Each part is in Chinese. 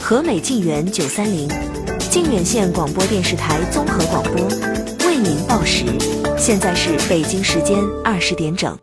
和美晋源930，靖远县广播电视台综合广播为您报时，现在是北京时间20点整。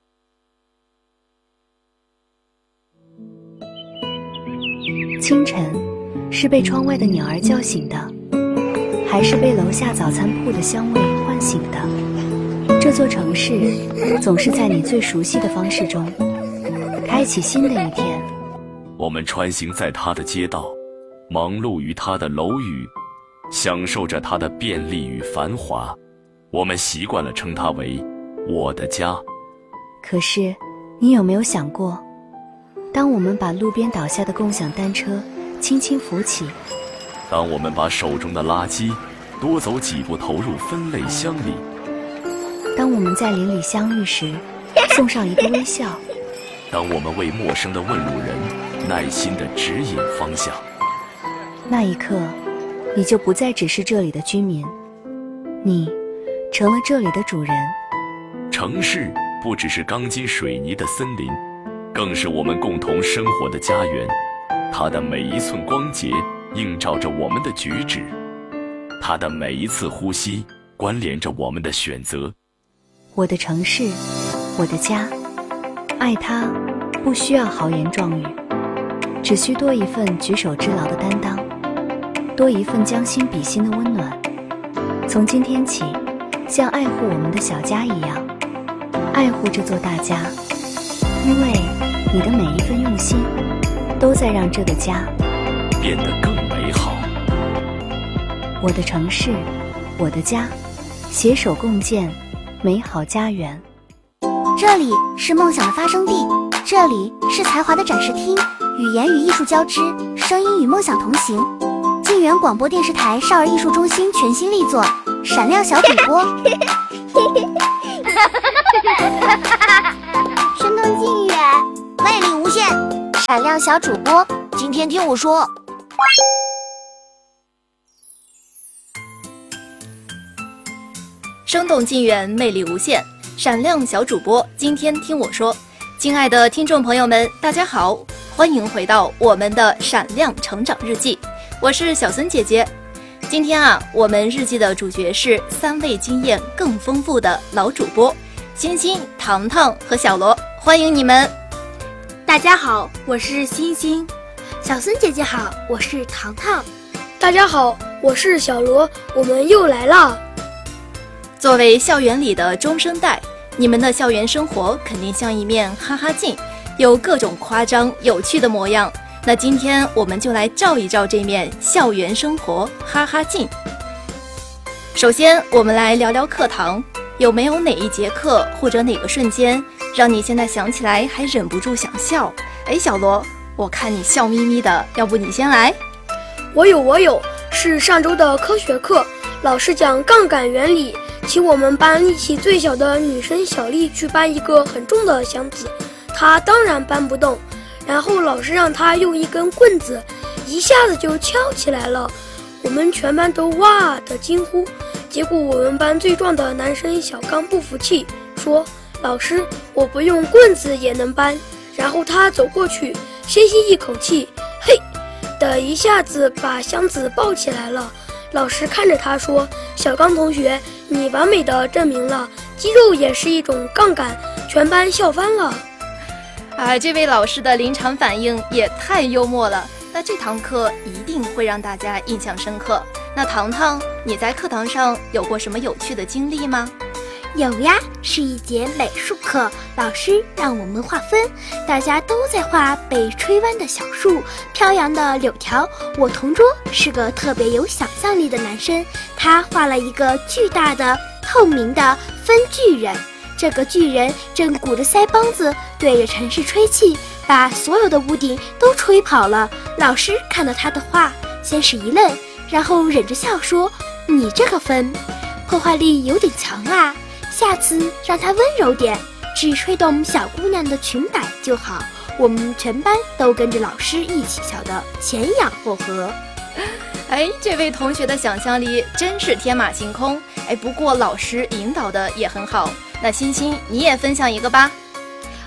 清晨，是被窗外的鸟儿叫醒的，还是被楼下早餐铺的香味唤醒的？这座城市总是在你最熟悉的方式中开启新的一天。 我们穿行在它的街道，忙碌于它的楼宇，享受着它的便利与繁华。我们习惯了称它为我的家。 可是你有没有想过，当我们把路边倒下的共享单车轻轻扶起， 当我们把手中的垃圾多走几步投入分类箱里， 当我们在邻里相遇时送上一个微笑， 当我们为陌生的问路人耐心地指引方向， 那一刻你就不再只是这里的居民，你成了这里的主人。 城市不只是钢筋水泥的森林，更是我们共同生活的家园。它的每一寸光洁映照着我们的举止，它的每一次呼吸关联着我们的选择。 我的城市，我的家，爱它不需要豪言壮语，只需多一份举手之劳的担当，多一份将心比心的温暖。从今天起，像爱护我们的小家一样爱护这座大家，因为你的每一份用心都在让这个家变得更美好。 我的城市，我的家，携手共建美好家园。 这里是梦想的发生地，这里是才华的展示厅，语言与艺术交织，声音与梦想同行。晋源广播电视台少儿艺术中心全新力作《闪亮小主播》生动晋源，魅力无限，闪亮小主播，今天听我说。 生动晋源，魅力无限，闪亮小主播，今天听我说。亲爱的听众朋友们，大家好，欢迎回到我们的闪亮成长日记，我是小孙姐姐。今天我们日记的主角是3位经验更丰富的老主播欣欣、糖糖和小罗，欢迎你们。 大家好，我是欣欣。小孙姐姐好，我是糖糖。 大家好，我是小罗，我们又来了。 作为校园里的中生代，你们的校园生活肯定像一面哈哈镜，有各种夸张有趣的模样。那今天我们就来照一照这面校园生活哈哈镜。首先我们来聊聊课堂，有没有哪一节课或者哪个瞬间让你现在想起来还忍不住想笑？小罗，我看你笑眯眯的，要不你先来？ 我有，是上周的科学课，老师讲杠杆原理，请我们班力气最小的女生小丽去搬一个很重的箱子，她当然搬不动，然后老师让她用一根棍子一下子就敲起来了，我们全班都哇的惊呼。结果我们班最壮的男生小刚不服气，说老师，我不用棍子也能搬。然后他走过去深吸一口气，嘿的一下子把箱子抱起来了。老师看着他说，小刚同学，你完美的证明了肌肉也是一种杠杆，全班笑翻了。 这位老师的临场反应也太幽默了，那这堂课一定会让大家印象深刻。那糖糖，你在课堂上有过什么有趣的经历吗？ 有呀，是一节美术课，老师让我们画分，大家都在画被吹弯的小树，飘扬的柳条。我同桌是个特别有想象力的男生，他画了一个巨大的透明的分巨人，这个巨人正鼓着腮帮子对着城市吹气，把所有的屋顶都吹跑了。老师看到他的画，先是一愣，然后忍着笑说，你这个分破坏力有点强啊，下次让他温柔点，只吹动小姑娘的裙摆就好。我们全班都跟着老师一起笑得前仰后合。 这位同学的想象力真是天马行空。不过老师引导的也很好。那欣欣，你也分享一个吧。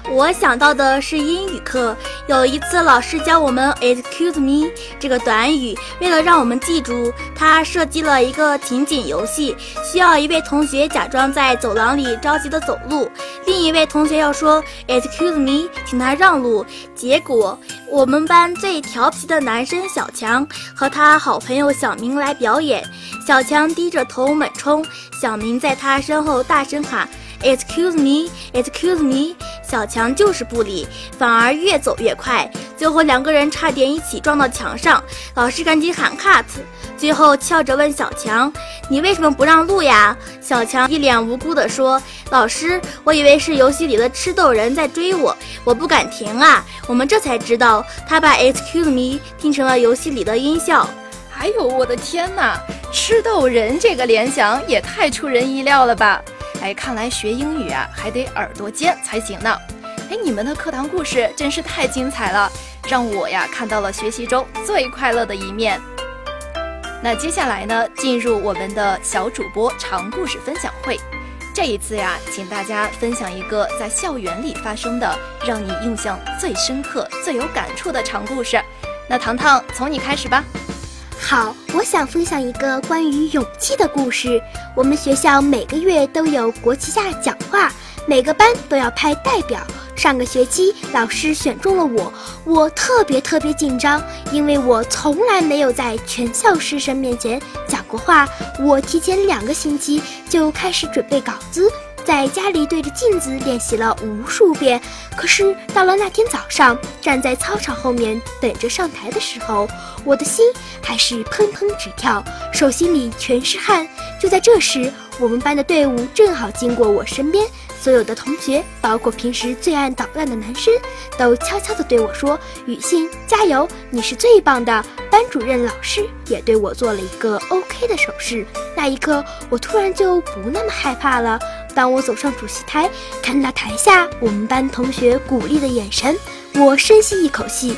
我想到的是英语课，有一次老师教我们 excuse me 这个短语，为了让我们记住，他设计了一个情景游戏，需要一位同学假装在走廊里着急的走路，另一位同学要说 excuse me 请他让路。结果我们班最调皮的男生小强和他好朋友小明来表演，小强低着头猛冲，小明在他身后大声喊Excuse me, excuse me， 小强就是不理，反而越走越快，最后两个人差点一起撞到墙上，老师赶紧喊 cut， 最后翘着问小强，你为什么不让路呀？小强一脸无辜地说，老师，我以为是游戏里的吃豆人在追我，我不敢停啊。我们这才知道，他把 excuse me 听成了游戏里的音效。 哎呦，我的天哪，吃豆人这个联想也太出人意料了吧。看来学英语啊，还得耳朵尖才行呢。你们的课堂故事真是太精彩了，让我呀看到了学习中最快乐的一面。那接下来呢，进入我们的小主播长故事分享会。这一次呀，请大家分享一个在校园里发生的让你印象最深刻、最有感触的长故事。那糖糖，从你开始吧。 好，我想分享一个关于勇气的故事。我们学校每个月都有国旗下讲话，每个班都要派代表。上个学期老师选中了我特别紧张，因为我从来没有在全校师生面前讲过话。我提前2个星期就开始准备稿子，在家里对着镜子练习了无数遍，可是到了那天早上，站在操场后面等着上台的时候，我的心还是砰砰直跳，手心里全是汗。就在这时，我们班的队伍正好经过我身边，所有的同学，包括平时最爱捣乱的男生，都悄悄地对我说，雨欣加油，你是最棒的。班主任老师也对我做了一个 OK 的手势。那一刻，我突然就不那么害怕了。当我走上主席台，看到台下我们班同学鼓励的眼神，我深吸一口气，